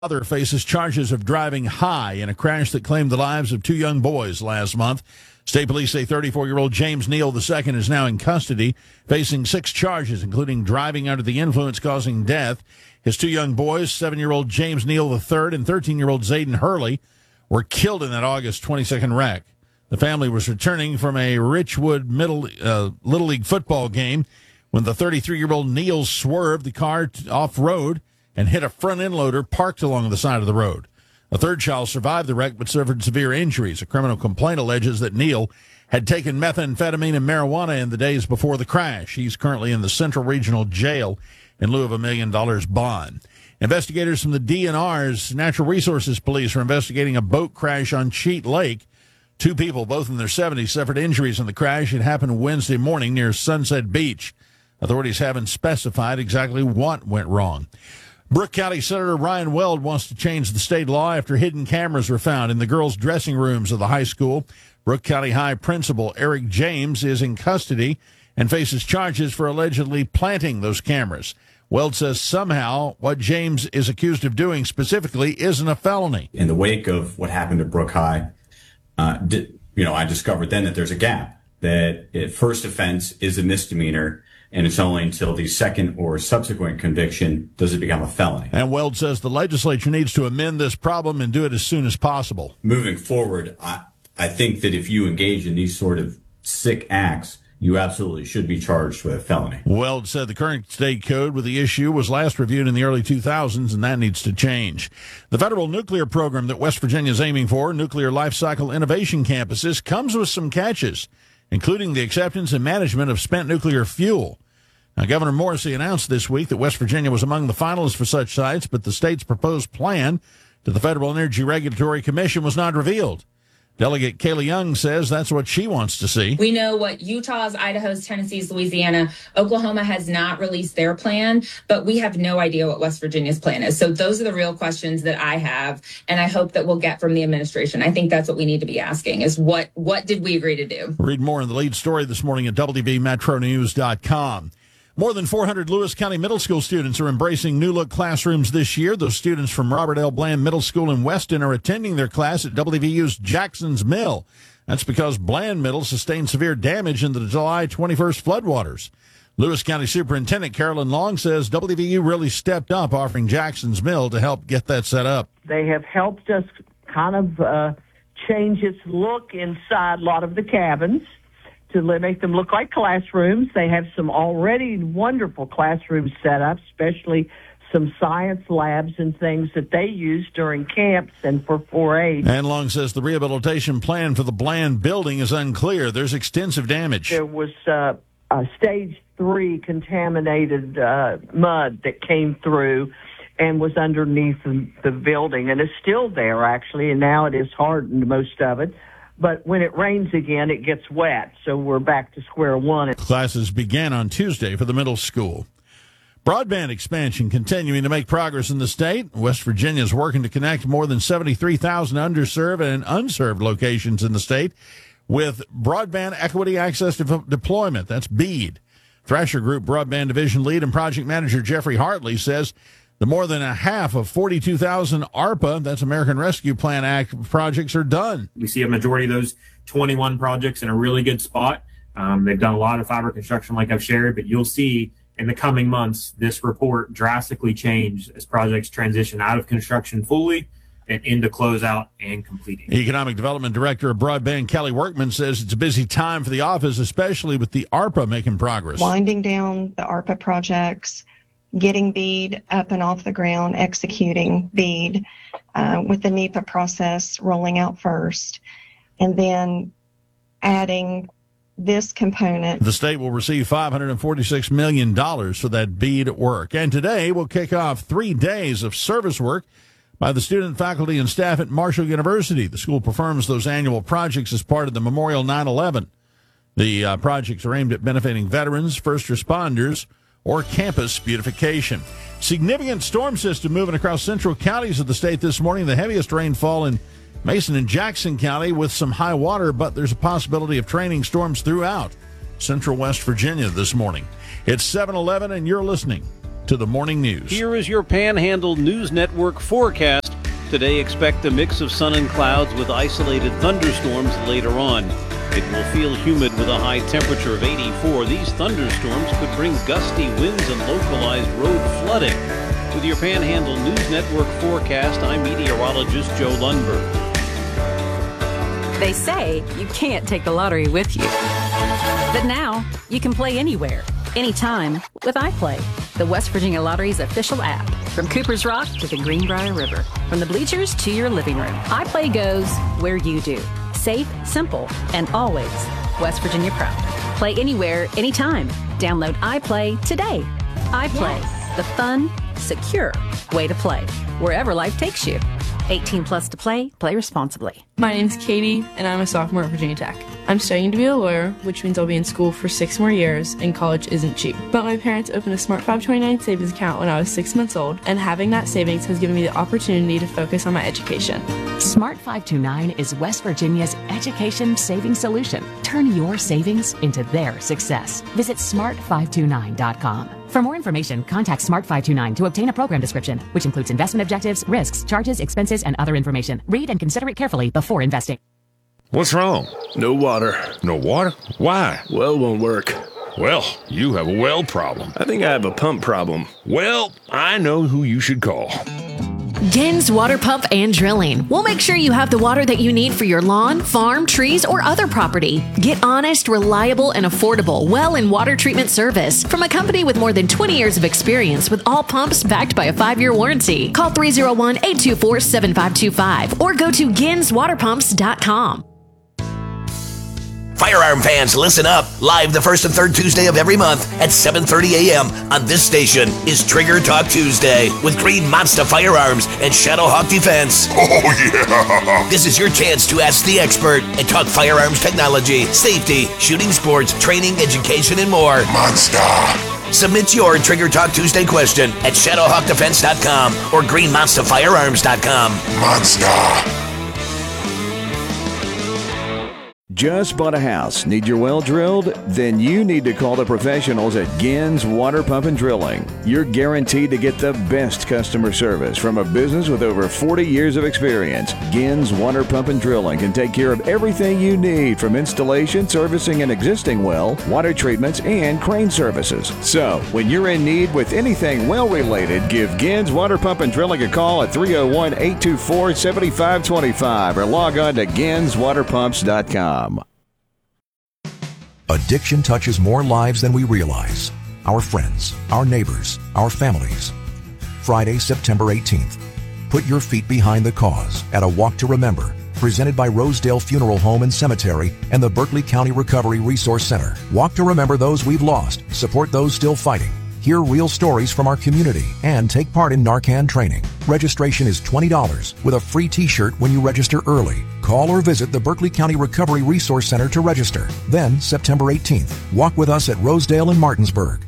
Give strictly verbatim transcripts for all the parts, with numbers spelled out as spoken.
Father faces charges of driving high in a crash that claimed the lives of two young boys last month. State police say thirty-four-year-old James Neal the second is now in custody, facing six charges, including driving under the influence causing death. His two young boys, seven-year-old James Neal the third and thirteen-year-old Zayden Hurley, were killed in that August twenty-second wreck. The family was returning from a Richwood Middle uh, Little League football game when the thirty-three-year-old Neal swerved the car t- off-road and hit a front-end loader parked along the side of the road. A third child survived the wreck but suffered severe injuries. A criminal complaint alleges that Neal had taken methamphetamine and marijuana in the days before the crash. He's currently in the Central Regional Jail in lieu of a million dollars bond. Investigators from the D N R's Natural Resources Police are investigating a boat crash on Cheat Lake. Two people, both in their seventies, suffered injuries in the crash. It happened Wednesday morning near Sunset Beach. Authorities haven't specified exactly what went wrong. Brooke County Senator Ryan Weld wants to change the state law after hidden cameras were found in the girls' dressing rooms of the high school. Brooke County High Principal Eric James is in custody and faces charges for allegedly planting those cameras. Weld says somehow what James is accused of doing specifically isn't a felony. In the wake of what happened at Brooke High, uh, did, you know, I discovered then that there's a gap, that it, first offense is a misdemeanor, and it's only until the second or subsequent conviction does it become a felony. And Weld says the legislature needs to amend this problem and do it as soon as possible. Moving forward, I, I think that if you engage in these sort of sick acts, you absolutely should be charged with a felony. Weld said the current state code with the issue was last reviewed in the early two thousands, and that needs to change. The federal nuclear program that West Virginia is aiming for, Nuclear Life Cycle Innovation Campuses, comes with some catches, including the acceptance and management of spent nuclear fuel. Now, Governor Morrisey announced this week that West Virginia was among the finalists for such sites, but the state's proposed plan to the Federal Energy Regulatory Commission was not revealed. Delegate Kayla Young says that's what she wants to see. We know what Utah's, Idaho's, Tennessee's, Louisiana, Oklahoma has not released their plan, but we have no idea what West Virginia's plan is. So those are the real questions that I have, and I hope that we'll get from the administration. I think that's what we need to be asking is what, what did we agree to do? Read more in the lead story this morning at W V Metro News dot com. More than four hundred Lewis County middle school students are embracing new-look classrooms this year. Those students from Robert L. Bland Middle School in Weston are attending their class at W V U's Jackson's Mill. That's because Bland Middle sustained severe damage in the July twenty-first floodwaters. Lewis County Superintendent Carolyn Long says W V U really stepped up, offering Jackson's Mill to help get that set up. They have helped us kind of uh, change its look inside a lot of the cabins, to make them look like classrooms. They have some already wonderful classroom set up, especially some science labs and things that they use during camps and for four H. And Long says the rehabilitation plan for the Bland building is unclear. There's extensive damage. There was uh, a stage three contaminated uh, mud that came through and was underneath the, the building, and it's still there, actually, and now it is hardened, most of it. But when it rains again, it gets wet, so we're back to square one. Classes began on Tuesday for the middle school. Broadband expansion continuing to make progress in the state. West Virginia is working to connect more than seventy-three thousand underserved and unserved locations in the state with Broadband Equity Access de- Deployment. That's BEAD. Thrasher Group Broadband Division Lead and Project Manager Jeffrey Hartley says the more than a half of forty-two thousand ARPA, that's American Rescue Plan Act projects, are done. We see a majority of those twenty-one projects in a really good spot. Um, they've done a lot of fiber construction like I've shared, but you'll see in the coming months this report drastically change as projects transition out of construction fully and into closeout and completing. Economic Development Director of Broadband Kelly Workman says it's a busy time for the office, especially with the ARPA making progress. Winding down the ARPA projects, getting BEAD up and off the ground, executing BEAD uh, with the NEPA process rolling out first, and then adding this component. The state will receive five hundred forty-six million dollars for that BEAD work. And today will kick off three days of service work by the student, faculty, and staff at Marshall University. The school performs those annual projects as part of the Memorial nine eleven. The uh, projects are aimed at benefiting veterans, first responders, or campus beautification. Significant storm system moving across central counties of the state this morning. The heaviest rainfall in Mason and Jackson County with some high water, but there's a possibility of training storms throughout central West Virginia this morning. It's seven eleven, and you're listening to the morning news. Here is your Panhandle News Network forecast. Today, expect a mix of sun and clouds with isolated thunderstorms later on. It will feel humid with a high temperature of eighty-four. These thunderstorms could bring gusty winds and localized road flooding. With your Panhandle News Network forecast, I'm meteorologist Joe Lundberg. They say you can't take the lottery with you. But now, you can play anywhere, anytime with iPlay, the West Virginia Lottery's official app. From Cooper's Rock to the Greenbrier River, from the bleachers to your living room, iPlay goes where you do. Safe, simple, and always West Virginia proud. Play anywhere, anytime. Download iPlay today. iPlay, yes. The fun, secure way to play, wherever life takes you. eighteen plus to play. Play responsibly. My name's Katie, and I'm a sophomore at Virginia Tech. I'm studying to be a lawyer, which means I'll be in school for six more years, and college isn't cheap. But my parents opened a Smart five twenty-nine savings account when I was six months old, and having that savings has given me the opportunity to focus on my education. Smart five twenty-nine is West Virginia's education savings solution. Turn your savings into their success. Visit smart five two nine dot com. For more information, contact Smart five two nine to obtain a program description, which includes investment objectives, risks, charges, expenses, and other information. Read and consider it carefully before investing. What's wrong? No water. No water? Why? Well won't work. Well, you have a well problem. I think I have a pump problem. Well, I know who you should call. Gins Water Pump and Drilling. We'll make sure you have the water that you need for your lawn, farm, trees, or other property. Get honest, reliable, and affordable well and water treatment service from a company with more than twenty years of experience with all pumps backed by a five-year warranty. Call three oh one, eight two four, seven five two five or go to gins water pumps dot com. Firearm fans, listen up. Live the first and third Tuesday of every month at seven thirty a.m. on this station is Trigger Talk Tuesday with Green Monster Firearms and Shadowhawk Defense. Oh, yeah. This is your chance to ask the expert and talk firearms technology, safety, shooting sports, training, education, and more. Monster. Submit your Trigger Talk Tuesday question at shadowhawk defense dot com or green monster firearms dot com. Monster. Just bought a house? Need your well drilled? Then you need to call the professionals at Gins Water Pump and Drilling. You're guaranteed to get the best customer service from a business with over forty years of experience. Gins Water Pump and Drilling can take care of everything you need from installation, servicing an existing well, water treatments, and crane services. So, when you're in need with anything well related, give Gins Water Pump and Drilling a call at three oh one, eight two four, seven five two five or log on to gins water pumps dot com. Addiction touches more lives than we realize. Our friends, our neighbors, our families. Friday, September eighteenth. Put your feet behind the cause at a Walk to Remember, presented by Rosedale Funeral Home and Cemetery and the Berkeley County Recovery Resource Center. Walk to remember those we've lost, support those still fighting, hear real stories from our community, and take part in Narcan training. Registration is twenty dollars with a free t-shirt when you register early. Call or visit the Berkeley County Recovery Resource Center to register. Then, September eighteenth, walk with us at Rosedale and Martinsburg.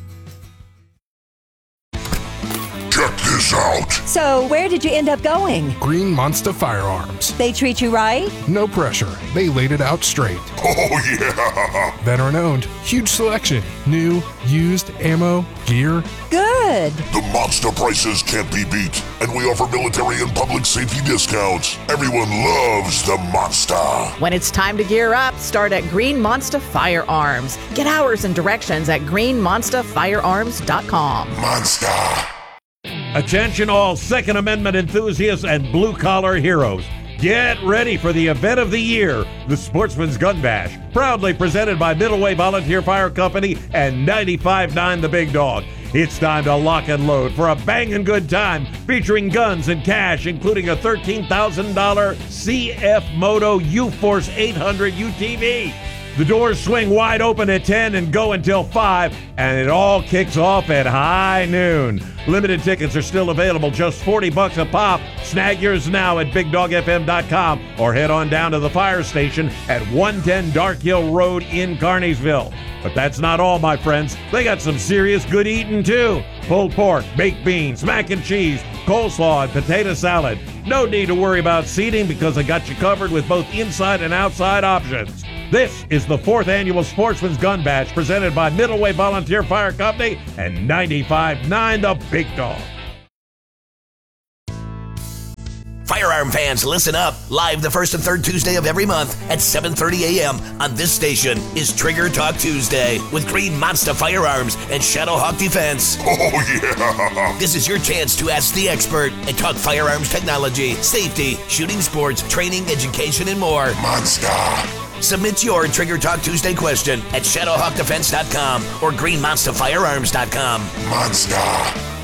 Check this out. So, where did you end up going? Green Monster Firearms. They treat you right? No pressure. They laid it out straight. Oh, yeah. Veteran owned. Huge selection. New, used, ammo, gear. Good. The monster prices can't be beat, and we offer military and public safety discounts. Everyone loves the monster. When it's time to gear up, start at Green Monster Firearms. Get hours and directions at green monster firearms dot com. Monster. Attention all Second Amendment enthusiasts and blue-collar heroes. Get ready for the event of the year, the Sportsman's Gun Bash, proudly presented by Middleway Volunteer Fire Company and ninety-five point nine The Big Dog. It's time to lock and load for a banging good time featuring guns and cash, including a thirteen thousand dollars C F Moto U-Force eight hundred U T V. The doors swing wide open at ten and go until five, and it all kicks off at high noon. Limited tickets are still available, just forty bucks a pop. Snag yours now at big dog f m dot com or head on down to the fire station at one ten Dark Hill Road in Carneysville. But that's not all, my friends. They got some serious good eating, too. Pulled pork, baked beans, mac and cheese, coleslaw, and potato salad. No need to worry about seating because they got you covered with both inside and outside options. This is the fourth annual Sportsman's Gun Bash presented by Middleway Volunteer Fire Company and ninety-five point nine The Big Dog. Firearm fans, listen up. Live the first and third Tuesday of every month at seven thirty a.m. on this station is Trigger Talk Tuesday with Green Monster Firearms and Shadowhawk Defense. Oh, yeah. This is your chance to ask the expert and talk firearms technology, safety, shooting sports, training, education, and more. Monster. Submit your Trigger Talk Tuesday question at shadowhawk defense dot com or green monster firearms dot com. Monster.